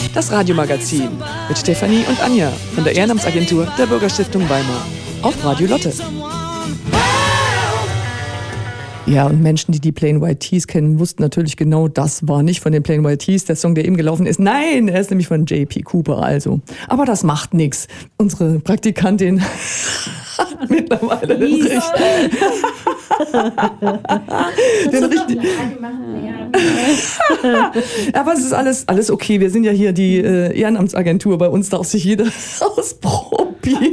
Das Radiomagazin mit Stefanie und Anja von der Ehrenamtsagentur der Bürgerstiftung Weimar auf Radio Lotte. Ja, und Menschen, die Plain White T's kennen, wussten natürlich genau, das war nicht von den Plain White T's, der Song, der eben gelaufen ist. Nein, er ist nämlich von J.P. Cooper, also. Aber das macht nichts. Unsere Praktikantin hat mittlerweile den richtigen... Aber es ist alles okay. Wir sind ja hier die Ehrenamtsagentur. Bei uns darf sich jeder ausprobieren.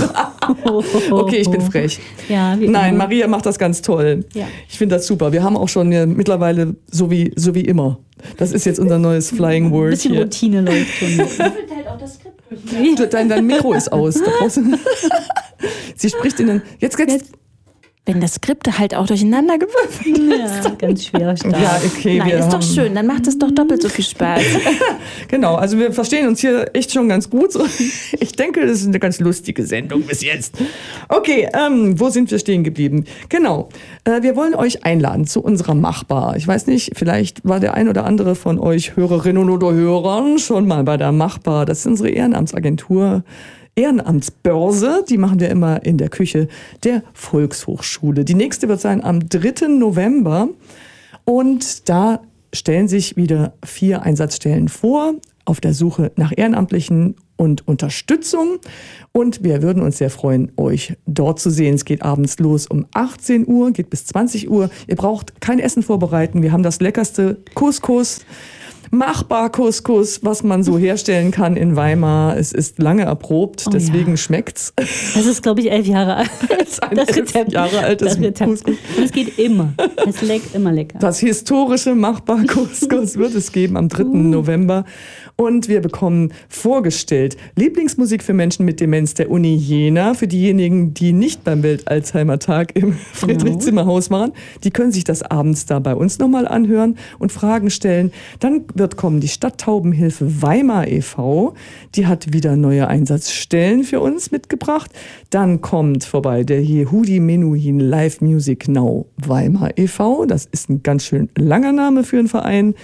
Okay, ich bin frech. Ja, Nein, Maria macht das ganz toll. Ja. Ich finde das super. Wir haben auch schon mittlerweile so wie immer. Das ist jetzt unser neues Flying Word. Ein bisschen hier. Routine läuft schon. Halt auch das Skript. Dein Mikro ist aus. Da draußen. Sie spricht in den... Jetzt. Wenn das Skript halt auch durcheinander gewürfelt ist. Ja, ganz schwerer Start. Ja, okay. Nein, ist doch schön. Dann macht es doch doppelt so viel Spaß. Genau, also wir verstehen uns hier echt schon ganz gut. Ich denke, das ist eine ganz lustige Sendung bis jetzt. Okay, wo sind wir stehen geblieben? Genau, wir wollen euch einladen zu unserer Machbar. Ich weiß nicht, vielleicht war der ein oder andere von euch Hörerinnen oder Hörern schon mal bei der Machbar. Das ist unsere Ehrenamtsagentur. Ehrenamtsbörse, die machen wir immer in der Küche der Volkshochschule. Die nächste wird sein am 3. November und da stellen sich wieder 4 Einsatzstellen vor auf der Suche nach Ehrenamtlichen und Unterstützung. Und wir würden uns sehr freuen, euch dort zu sehen. Es geht abends los um 18 Uhr, geht bis 20 Uhr. Ihr braucht kein Essen vorbereiten. Wir haben das leckerste Couscous. Machbar Couscous, was man so herstellen kann in Weimar. Es ist lange erprobt, deswegen schmeckt's. Das ist, glaube ich, 11 Jahre alt. Das Rezept. Jahre altes Couscous. Und es geht immer. Es leckt immer lecker. Das historische Machbar Couscous wird es geben am 3. November. Und wir bekommen vorgestellt Lieblingsmusik für Menschen mit Demenz der Uni Jena. Für diejenigen, die nicht beim Welt-Alzheimer-Tag im Friedrich-Zimmer-Haus waren, die können sich das abends da bei uns nochmal anhören und Fragen stellen. Dann wird kommen die Stadttaubenhilfe Weimar e.V. Die hat wieder neue Einsatzstellen für uns mitgebracht. Dann kommt vorbei der Yehudi Menuhin Live Music Now Weimar e.V. Das ist ein ganz schön langer Name für einen Verein.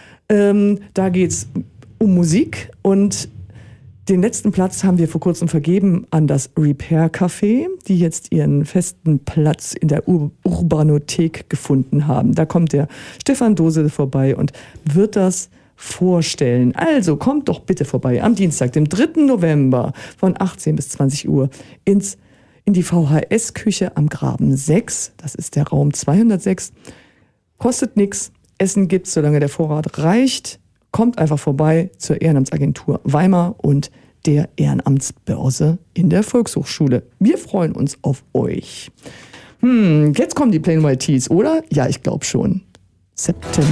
Da geht's um Musik und den letzten Platz haben wir vor kurzem vergeben an das Repair Café, die jetzt ihren festen Platz in der Urbanothek gefunden haben. Da kommt der Stefan Dose vorbei und wird das vorstellen. Also kommt doch bitte vorbei am Dienstag, dem 3. November von 18 bis 20 Uhr in die VHS-Küche am Graben 6. Das ist der Raum 206. Kostet nichts. Essen gibt's, solange der Vorrat reicht. Kommt einfach vorbei zur Ehrenamtsagentur Weimar und der Ehrenamtsbörse in der Volkshochschule. Wir freuen uns auf euch. Jetzt kommen die Plain White T's, oder? Ja, ich glaube schon. September.